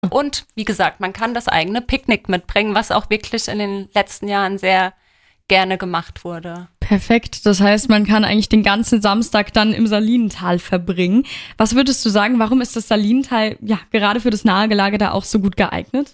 Und wie gesagt, man kann das eigene Picknick mitbringen, was auch wirklich in den letzten Jahren sehr gerne gemacht wurde. Perfekt. Das heißt, man kann eigentlich den ganzen Samstag dann im Salinental verbringen. Was würdest du sagen, warum ist das Salinental gerade für das Nahegelage da auch so gut geeignet?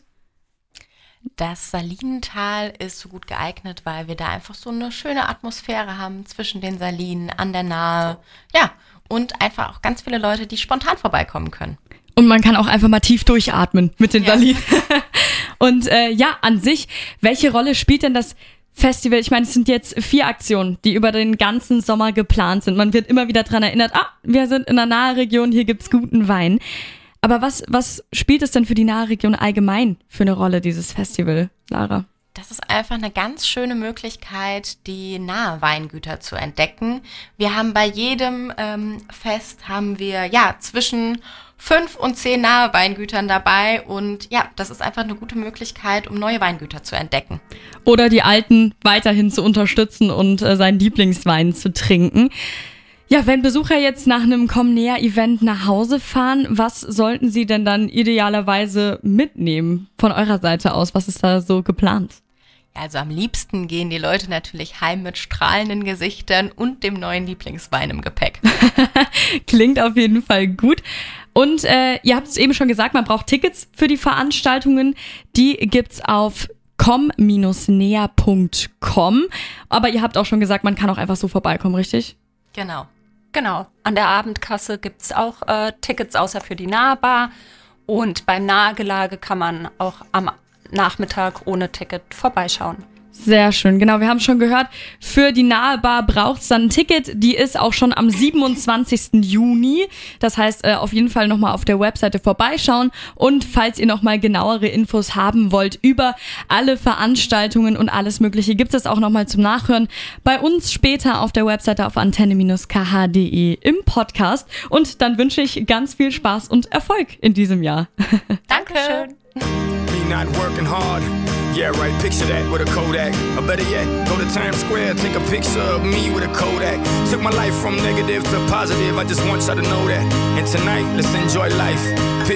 Das Salinental ist so gut geeignet, weil wir da einfach so eine schöne Atmosphäre haben zwischen den Salinen, an der Nahe. Ja, und einfach auch ganz viele Leute, die spontan vorbeikommen können. Und man kann auch einfach mal tief durchatmen mit den Salinen. Und an sich, welche Rolle spielt denn das Festival? Ich meine, es sind jetzt 4 Aktionen, die über den ganzen Sommer geplant sind. Man wird immer wieder daran erinnert, wir sind in der Nahregion, hier gibt's guten Wein. Aber was spielt es denn für die Nahregion allgemein für eine Rolle, dieses Festival, Lara? Das ist einfach eine ganz schöne Möglichkeit, die nahe Weingüter zu entdecken. Wir haben bei jedem Fest zwischen 5 und 10 nahe Weingütern dabei und das ist einfach eine gute Möglichkeit, um neue Weingüter zu entdecken. Oder die alten weiterhin zu unterstützen und seinen Lieblingswein zu trinken. Ja, wenn Besucher jetzt nach einem Komm-Näher-Event nach Hause fahren, was sollten sie denn dann idealerweise mitnehmen von eurer Seite aus? Was ist da so geplant? Also am liebsten gehen die Leute natürlich heim mit strahlenden Gesichtern und dem neuen Lieblingswein im Gepäck. Klingt auf jeden Fall gut. Und ihr habt es eben schon gesagt, man braucht Tickets für die Veranstaltungen. Die gibt's auf komm-näher.com. Aber ihr habt auch schon gesagt, man kann auch einfach so vorbeikommen, richtig? Genau. An der Abendkasse gibt's auch Tickets, außer für die Nahbar. Und beim Nahegelage kann man auch am Nachmittag ohne Ticket vorbeischauen. Sehr schön, genau. Wir haben schon gehört, für die Nahebar braucht es dann ein Ticket. Die ist auch schon am 27. Juni. Das heißt, auf jeden Fall nochmal auf der Webseite vorbeischauen. Und falls ihr nochmal genauere Infos haben wollt über alle Veranstaltungen und alles Mögliche, gibt es auch nochmal zum Nachhören bei uns später auf der Webseite auf antenne-kh.de im Podcast. Und dann wünsche ich ganz viel Spaß und Erfolg in diesem Jahr. Dankeschön. Not working hard. Yeah, right, picture that with a Kodak. Or better yet, go to Times Square, take a picture of me with a Kodak. Took my life from negative to positive, I just want y'all to know that. And tonight, let's enjoy life.